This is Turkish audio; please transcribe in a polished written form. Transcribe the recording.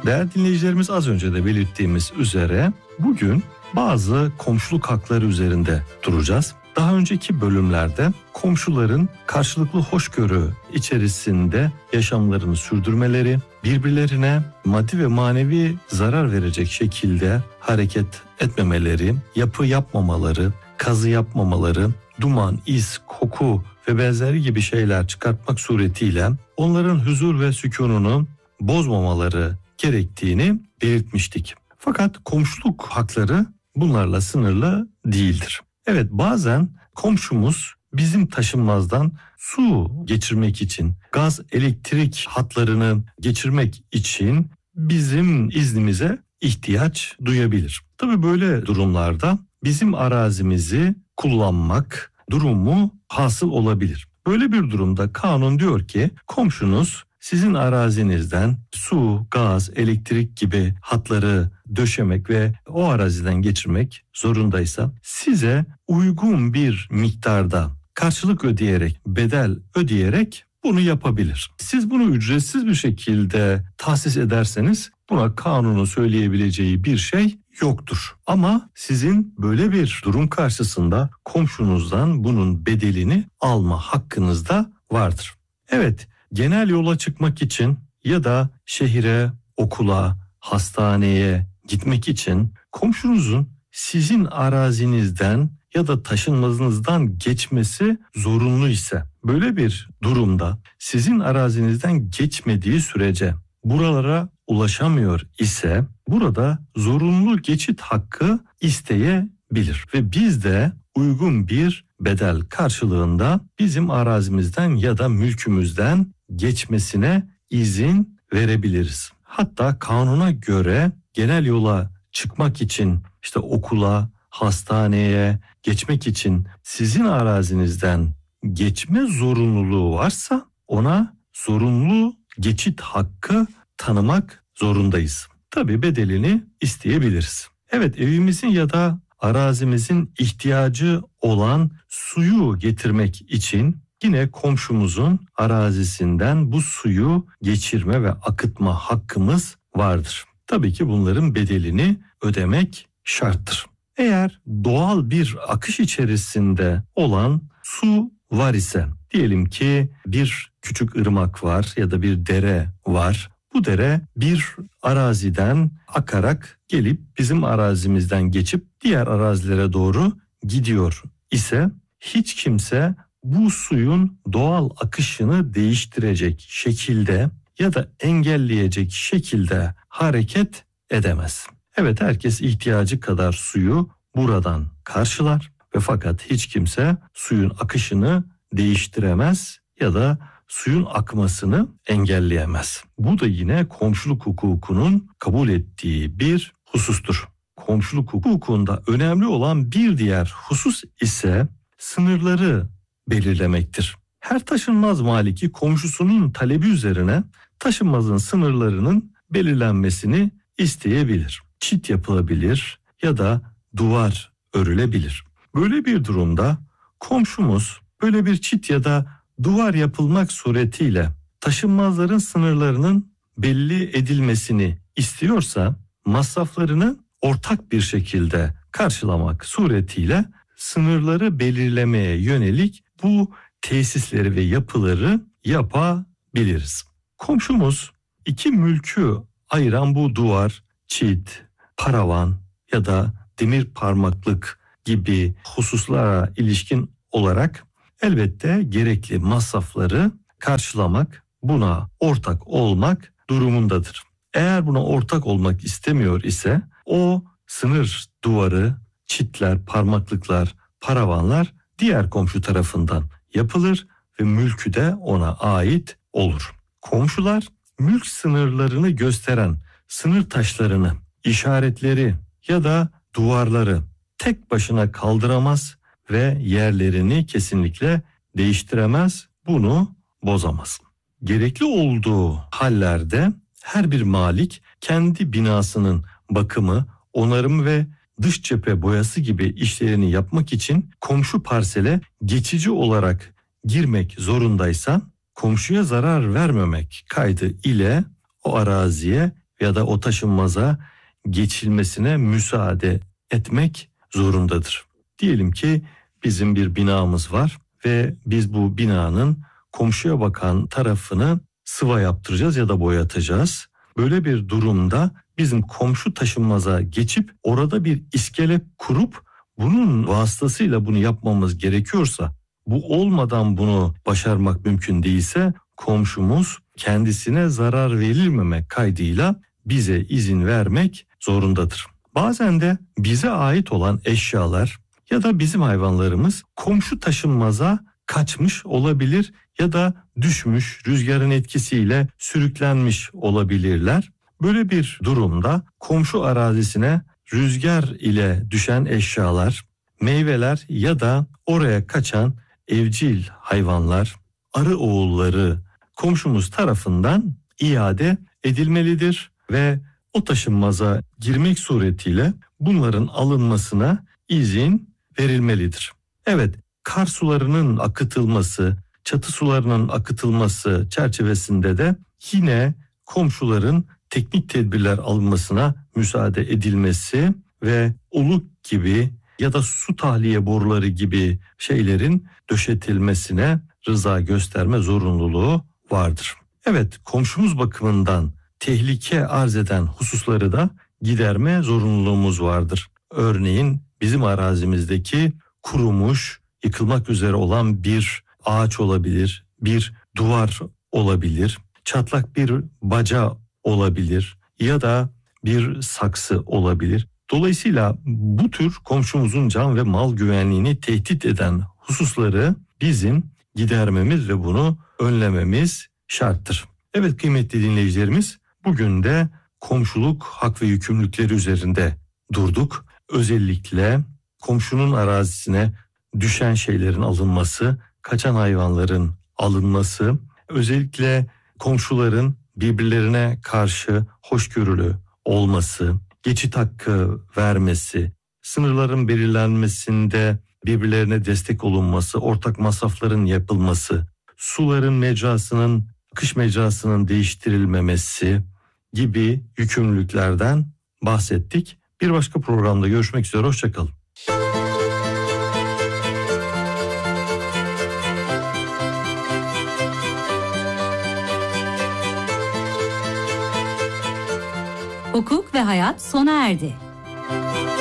Değerli dinleyicilerimiz, az önce de belirttiğimiz üzere bugün bazı komşuluk hakları üzerinde duracağız. Daha önceki bölümlerde komşuların karşılıklı hoşgörü içerisinde yaşamlarını sürdürmeleri, birbirlerine maddi ve manevi zarar verecek şekilde hareket etmemeleri, yapı yapmamaları, kazı yapmamaları, duman, iz, koku ve benzeri gibi şeyler çıkartmak suretiyle onların huzur ve sükununu bozmamaları gerektiğini belirtmiştik. Fakat komşuluk hakları bunlarla sınırlı değildir. Evet, bazen komşumuz bizim taşınmazdan su geçirmek için, gaz, elektrik hatlarını geçirmek için bizim iznimize ihtiyaç duyabilir. Tabii böyle durumlarda bizim arazimizi kullanmak durumu hasıl olabilir. Böyle bir durumda kanun diyor ki komşunuz sizin arazinizden su, gaz, elektrik gibi hatları döşemek ve o araziden geçirmek zorundaysa size uygun bir miktarda karşılık ödeyerek, bedel ödeyerek bunu yapabilir. Siz bunu ücretsiz bir şekilde tahsis ederseniz buna kanunun söyleyebileceği bir şey yoktur. Ama sizin böyle bir durum karşısında komşunuzdan bunun bedelini alma hakkınız da vardır. Evet, genel yola çıkmak için ya da şehire, okula, hastaneye gitmek için komşunuzun sizin arazinizden ya da taşınmazınızdan geçmesi zorunlu ise, böyle bir durumda sizin arazinizden geçmediği sürece buralara ulaşamıyor ise burada zorunlu geçit hakkı isteyebilir ve biz de uygun bir bedel karşılığında bizim arazimizden ya da mülkümüzden geçmesine izin verebiliriz. Hatta kanuna göre genel yola çıkmak için, işte okula, hastaneye geçmek için sizin arazinizden geçme zorunluluğu varsa ona zorunlu geçit hakkı tanımak zorundayız. Tabii bedelini isteyebiliriz. Evet, evimizin ya da arazimizin ihtiyacı olan suyu getirmek için yine komşumuzun arazisinden bu suyu geçirme ve akıtma hakkımız vardır. Tabii ki bunların bedelini ödemek şarttır. Eğer doğal bir akış içerisinde olan su var ise, diyelim ki bir küçük ırmak var ya da bir dere var. Bu dere bir araziden akarak gelip bizim arazimizden geçip diğer arazilere doğru gidiyor ise hiç kimse bu suyun doğal akışını değiştirecek şekilde ya da engelleyecek şekilde hareket edemez. Evet, herkes ihtiyacı kadar suyu buradan karşılar ve fakat hiç kimse suyun akışını değiştiremez ya da suyun akmasını engelleyemez. Bu da yine komşuluk hukukunun kabul ettiği bir husustur. Komşuluk hukukunda önemli olan bir diğer husus ise sınırları belirlemektir. Her taşınmaz maliki komşusunun talebi üzerine taşınmazın sınırlarının belirlenmesini isteyebilir. Çit yapılabilir ya da duvar örülebilir. Böyle bir durumda komşumuz böyle bir çit ya da duvar yapılmak suretiyle taşınmazların sınırlarının belli edilmesini istiyorsa masraflarını ortak bir şekilde karşılamak suretiyle sınırları belirlemeye yönelik bu tesisleri ve yapıları yapabiliriz. Komşumuz iki mülkü ayıran bu duvar, çit, paravan ya da demir parmaklık gibi hususlara ilişkin olarak elbette gerekli masrafları karşılamak, buna ortak olmak durumundadır. Eğer buna ortak olmak istemiyor ise o sınır duvarı, çitler, parmaklıklar, paravanlar diğer komşu tarafından yapılır ve mülkü de ona ait olur. Komşular mülk sınırlarını gösteren sınır taşlarını, işaretleri ya da duvarları tek başına kaldıramaz ve yerlerini kesinlikle değiştiremez, bunu bozamaz. Gerekli olduğu hallerde her bir malik kendi binasının bakımı, onarımı ve dış cephe boyası gibi işlerini yapmak için komşu parsele geçici olarak girmek zorundaysa komşuya zarar vermemek kaydı ile o araziye ya da o taşınmaza geçilmesine müsaade etmek zorundadır. Diyelim ki bizim bir binamız var ve biz bu binanın komşuya bakan tarafını sıva yaptıracağız ya da boyatacağız. Böyle bir durumda bizim komşu taşınmaza geçip orada bir iskele kurup bunun vasıtasıyla bunu yapmamız gerekiyorsa, bu olmadan bunu başarmak mümkün değilse komşumuz kendisine zarar verilmemek kaydıyla bize izin vermek zorundadır. Bazen de bize ait olan eşyalar ya da bizim hayvanlarımız komşu taşınmaza kaçmış olabilir ya da düşmüş, rüzgarın etkisiyle sürüklenmiş olabilirler. Böyle bir durumda komşu arazisine rüzgar ile düşen eşyalar, meyveler ya da oraya kaçan evcil hayvanlar, arı oğulları komşumuz tarafından iade edilmelidir ve o taşınmaza girmek suretiyle bunların alınmasına izin verilmelidir. Evet, kar sularının akıtılması, çatı sularının akıtılması çerçevesinde de yine komşuların teknik tedbirler alınmasına müsaade edilmesi ve oluk gibi ya da su tahliye boruları gibi şeylerin döşetilmesine rıza gösterme zorunluluğu vardır. Evet, komşumuz bakımından tehlike arz eden hususları da giderme zorunluluğumuz vardır. Örneğin bizim arazimizdeki kurumuş, yıkılmak üzere olan bir ağaç olabilir, bir duvar olabilir, çatlak bir baca olabilir ya da bir saksı olabilir. Dolayısıyla bu tür komşumuzun can ve mal güvenliğini tehdit eden hususları bizim gidermemiz ve bunu önlememiz şarttır. Evet kıymetli dinleyicilerimiz, bugün de komşuluk hak ve yükümlülükleri üzerinde durduk. Özellikle komşunun arazisine düşen şeylerin alınması, kaçan hayvanların alınması, özellikle komşuların birbirlerine karşı hoşgörülü olması, geçit hakkı vermesi, sınırların belirlenmesinde birbirlerine destek olunması, ortak masrafların yapılması, suların mecrasının, akış mecrasının değiştirilmemesi gibi yükümlülüklerden bahsettik. Bir başka programda görüşmek üzere, hoşçakalın. Hukuk ve hayat sona erdi.